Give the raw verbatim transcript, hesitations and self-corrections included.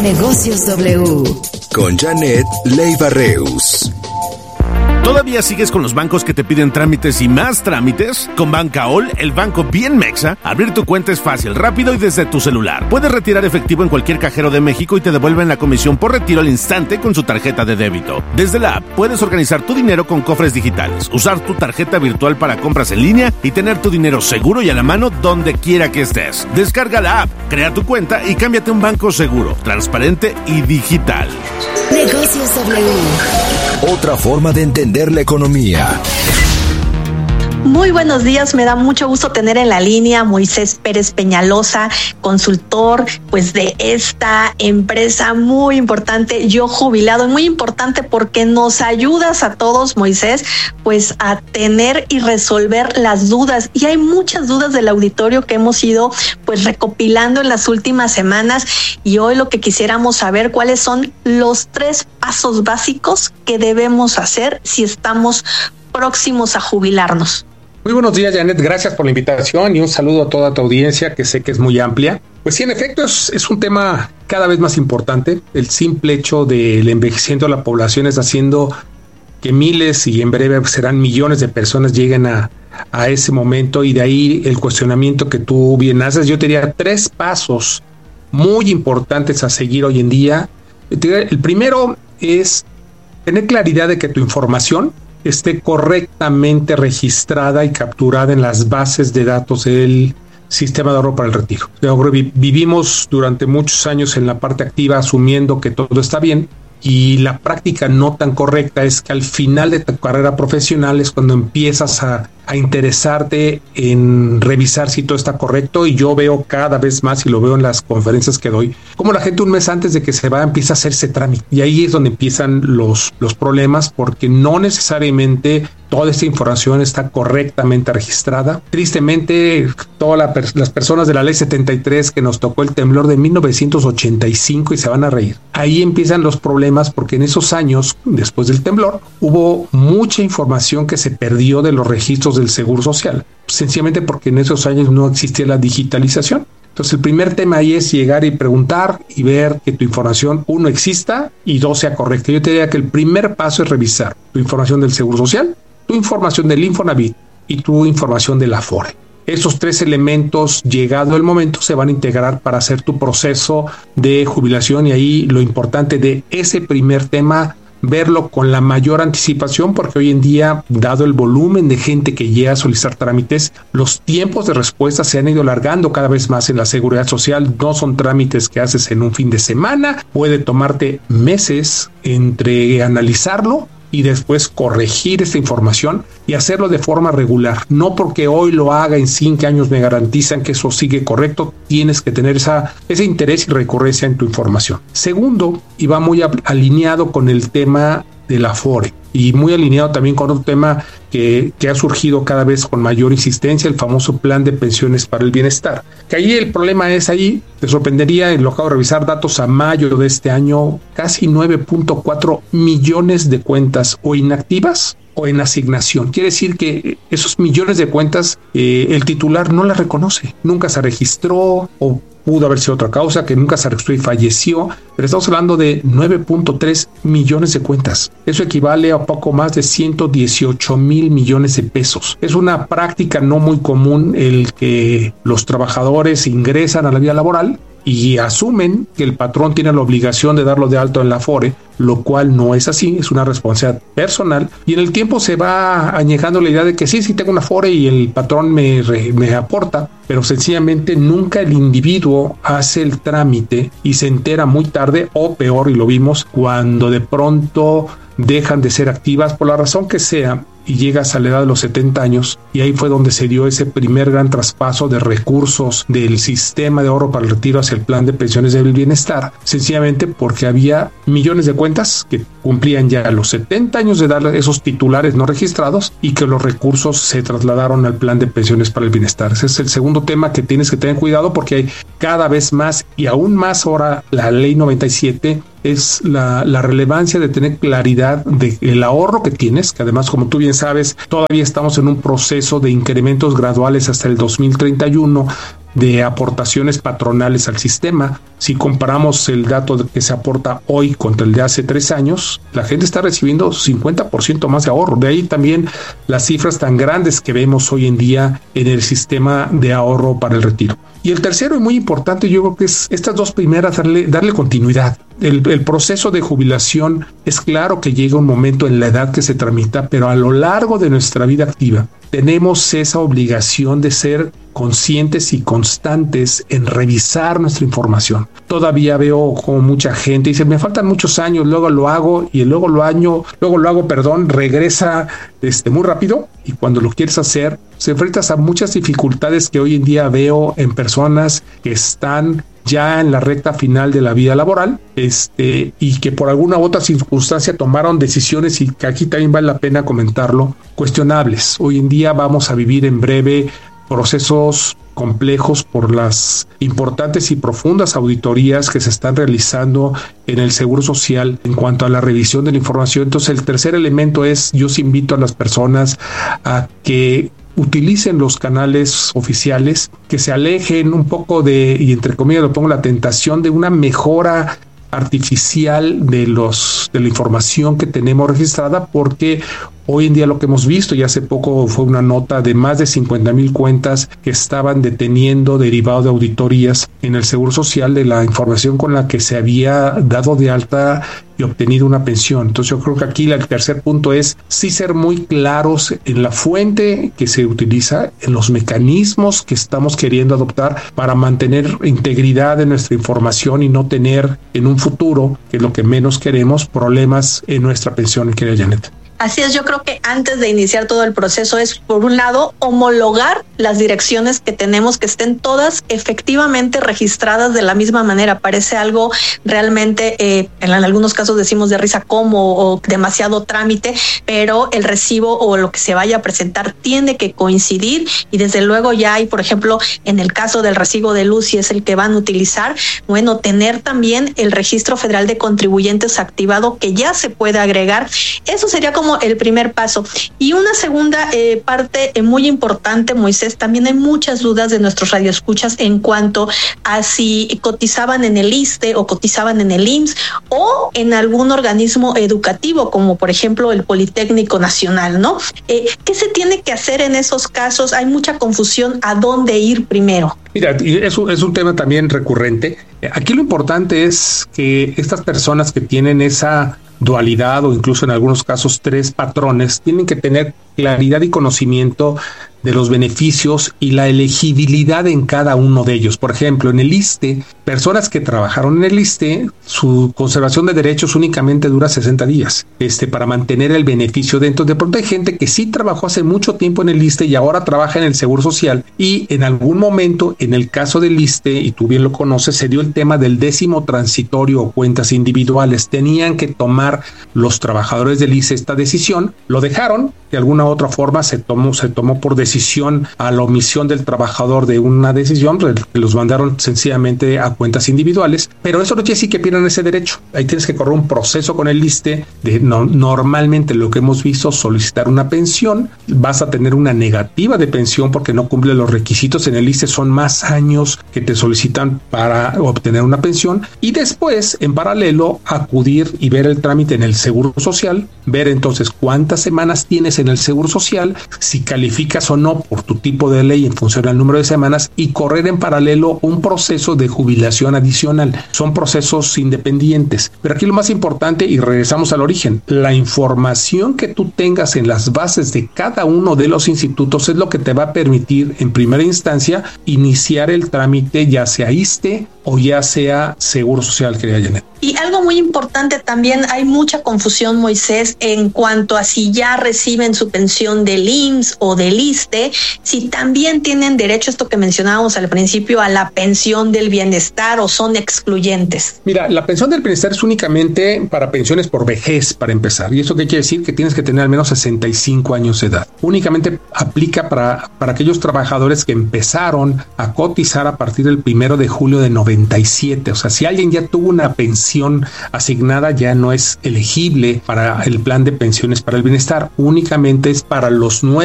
Negocios W. Con Janet Leiva Reus. ¿Todavía sigues con los bancos que te piden trámites y más trámites? Con Bancaol, el banco bien mexa, abrir tu cuenta es fácil, rápido y desde tu celular. Puedes retirar efectivo en cualquier cajero de México y te devuelven la comisión por retiro al instante con su tarjeta de débito. Desde la app, puedes organizar tu dinero con cofres digitales, usar tu tarjeta virtual para compras en línea y tener tu dinero seguro y a la mano donde quiera que estés. Descarga la app, crea tu cuenta y cámbiate a un banco seguro, transparente y digital. Negocios W. Otra forma de entender la economía. Muy buenos días, me da mucho gusto tener en la línea Moisés Pérez Peñalosa, consultor pues de esta empresa muy importante, Yo Jubilado, muy importante porque nos ayudas a todos, Moisés, pues a tener y resolver las dudas, y hay muchas dudas del auditorio que hemos ido pues recopilando en las últimas semanas, y hoy lo que quisiéramos saber cuáles son los tres pasos básicos que debemos hacer si estamos próximos a jubilarnos. Muy buenos días, Janet, gracias por la invitación y un saludo a toda tu audiencia, que sé que es muy amplia. Pues sí, en efecto, es, es un tema cada vez más importante. El simple hecho del envejecimiento de la población está haciendo que miles y en breve serán millones de personas lleguen a, a ese momento, y de ahí el cuestionamiento que tú bien haces. Yo te diría tres pasos muy importantes a seguir hoy en día. El primero es tener claridad de que tu información esté correctamente registrada y capturada en las bases de datos del sistema de ahorro para el retiro. Vivimos durante muchos años en la parte activa asumiendo que todo está bien, y la práctica no tan correcta es que al final de tu carrera profesional es cuando empiezas a, a interesarte en revisar si todo está correcto. Y yo veo cada vez más, y lo veo en las conferencias que doy, como la gente un mes antes de que se va empieza a hacerse trámite, y ahí es donde empiezan los, los problemas, porque no necesariamente toda esta información está correctamente registrada. Tristemente, todas la, las personas de la ley setenta y tres que nos tocó el temblor de mil novecientos ochenta y cinco, y se van a reír, ahí empiezan los problemas, porque en esos años, después del temblor, hubo mucha información que se perdió de los registros del Seguro Social, sencillamente porque en esos años no existía la digitalización. Entonces, el primer tema ahí es llegar y preguntar y ver que tu información, uno, exista, y dos, sea correcta. Yo te diría que el primer paso es revisar tu información del Seguro Social, tu información del Infonavit y tu información del Afore. Esos tres elementos, llegado el momento, se van a integrar para hacer tu proceso de jubilación, y ahí lo importante de ese primer tema, verlo con la mayor anticipación, porque hoy en día, dado el volumen de gente que llega a solicitar trámites, los tiempos de respuesta se han ido alargando cada vez más en la Seguridad Social. No son trámites que haces en un fin de semana, puede tomarte meses entre analizarlo y después corregir esta información y hacerlo de forma regular. No porque hoy lo haga en cinco años me garantizan que eso sigue correcto. Tienes que tener esa, ese interés y recurrencia en tu información. Segundo, y va muy alineado con el tema del Afore, y muy alineado también con otro tema que, que ha surgido cada vez con mayor insistencia, el famoso plan de pensiones para el bienestar. Que ahí el problema es, ahí te sorprendería, lo acabo de revisar, datos a mayo de este año, casi nueve punto cuatro millones de cuentas o inactivas o en asignación. Quiere decir que esos millones de cuentas, eh, el titular no las reconoce, nunca se registró, o pudo haber sido otra causa, que nunca se registró y falleció, pero estamos hablando de nueve punto tres millones de cuentas. Eso equivale a poco más de ciento dieciocho mil millones de pesos. Es una práctica no muy común el que los trabajadores ingresan a la vida laboral y asumen que el patrón tiene la obligación de darlo de alto en la Afore, lo cual no es así, es una responsabilidad personal, y en el tiempo se va añejando la idea de que sí, sí tengo una Afore y el patrón me, me aporta, pero sencillamente nunca el individuo hace el trámite y se entera muy tarde, o peor, y lo vimos, cuando de pronto dejan de ser activas por la razón que sea, y llegas a la edad de los setenta años, y ahí fue donde se dio ese primer gran traspaso de recursos del sistema de ahorro para el retiro hacia el plan de pensiones del bienestar, sencillamente porque había millones de cuentas que cumplían ya los setenta años de edad, esos titulares no registrados, y que los recursos se trasladaron al plan de pensiones para el bienestar. Ese es el segundo tema que tienes que tener cuidado, porque hay cada vez más, y aún más ahora, la ley noventa y siete es la, la relevancia de tener claridad del ahorro que tienes, que además, como tú bien sabes, todavía estamos en un proceso de incrementos graduales hasta el dos mil treinta y uno de aportaciones patronales al sistema. Si comparamos el dato que se aporta hoy contra el de hace tres años, la gente está recibiendo cincuenta por ciento más de ahorro. De ahí también las cifras tan grandes que vemos hoy en día en el sistema de ahorro para el retiro. Y el tercero y muy importante, yo creo que es estas dos primeras, darle, darle continuidad. El, el proceso de jubilación es claro que llega un momento en la edad que se tramita, pero a lo largo de nuestra vida activa tenemos esa obligación de ser conscientes y constantes en revisar nuestra información. Todavía veo como mucha gente dice, me faltan muchos años, luego lo hago y luego lo año, luego lo hago, perdón, regresa este, muy rápido, y cuando lo quieres hacer, se enfrentas a muchas dificultades que hoy en día veo en personas que están ya en la recta final de la vida laboral, este, y que por alguna otra circunstancia tomaron decisiones, y que aquí también vale la pena comentarlo, cuestionables. Hoy en día vamos a vivir en breve procesos complejos por las importantes y profundas auditorías que se están realizando en el Seguro Social en cuanto a la revisión de la información. Entonces, el tercer elemento es, yo os invito a las personas a que utilicen los canales oficiales, que se alejen un poco de, y entre comillas lo pongo, la tentación de una mejora artificial de los de la información que tenemos registrada, porque hoy en día lo que hemos visto, y hace poco fue una nota de más de cincuenta mil cuentas que estaban deteniendo derivado de auditorías en el Seguro Social de la información con la que se había dado de alta y obtenido una pensión. Entonces yo creo que aquí el tercer punto es sí ser muy claros en la fuente que se utiliza, en los mecanismos que estamos queriendo adoptar para mantener integridad de nuestra información y no tener en un futuro, que es lo que menos queremos, problemas en nuestra pensión, querida Janet. Así es, yo creo que antes de iniciar todo el proceso es, por un lado, homologar las direcciones que tenemos, que estén todas efectivamente registradas de la misma manera. Parece algo realmente, eh, en algunos casos decimos de risa como o demasiado trámite, pero el recibo o lo que se vaya a presentar tiene que coincidir, y desde luego ya hay, por ejemplo, en el caso del recibo de luz, si es el que van a utilizar, bueno, tener también el Registro Federal de Contribuyentes activado, que ya se puede agregar. Eso sería como el primer paso. Y una segunda eh, parte eh, muy importante, Moisés, también hay muchas dudas de nuestros radioescuchas en cuanto a si cotizaban en el ISSSTE o cotizaban en el I M S S o en algún organismo educativo, como por ejemplo el Politécnico Nacional, ¿no? Eh, ¿Qué se tiene que hacer en esos casos? Hay mucha confusión a dónde ir primero. Mira, eso es un tema también recurrente. Aquí lo importante es que estas personas que tienen esa dualidad o incluso en algunos casos tres patrones tienen que tener claridad y conocimiento de los beneficios y la elegibilidad en cada uno de ellos. Por ejemplo, en el ISSSTE, personas que trabajaron en el ISSSTE, su conservación de derechos únicamente dura sesenta días este, para mantener el beneficio dentro. De pronto hay gente que sí trabajó hace mucho tiempo en el ISSSTE y ahora trabaja en el Seguro Social, y en algún momento, en el caso del ISSSTE, y tú bien lo conoces, se dio el tema del décimo transitorio o cuentas individuales. Tenían que tomar los trabajadores del ISSSTE esta decisión, lo dejaron, de alguna u otra forma se tomó, se tomó por decisión a la omisión del trabajador de una decisión, pues, los mandaron sencillamente a cuentas individuales, pero eso no quiere decir que pierdan ese derecho. Ahí tienes que correr un proceso con el ISSSTE de no, normalmente lo que hemos visto, solicitar una pensión, vas a tener una negativa de pensión porque no cumple los requisitos. En el ISSSTE son más años que te solicitan para obtener una pensión, y después en paralelo acudir y ver el trámite en el Seguro Social, ver entonces cuántas semanas tienes en el Seguro Social, si calificas o no por tu tipo de ley en función al número de semanas, y correr en paralelo un proceso de jubilación adicional. Son procesos independientes, pero aquí lo más importante, y regresamos al origen, la información que tú tengas en las bases de cada uno de los institutos es lo que te va a permitir en primera instancia iniciar el trámite, ya sea ISSSTE o ya sea Seguro Social, querida Janet. Y algo muy importante también, hay mucha confusión, Moisés, en cuanto a si ya reciben su pensión del I M S S o del ISSSTE, si también tienen derecho, esto que mencionábamos al principio, a la pensión del bienestar, o son excluyentes. Mira, la pensión del bienestar es únicamente para pensiones por vejez, para empezar. ¿Y eso qué quiere decir? Que tienes que tener al menos sesenta y cinco años de edad. Únicamente aplica para, para aquellos trabajadores que empezaron a cotizar a partir del primero de julio de noventa y siete. O sea, si alguien ya tuvo una pensión asignada, ya no es elegible para el plan de pensiones para el bienestar. Únicamente es para los nuevos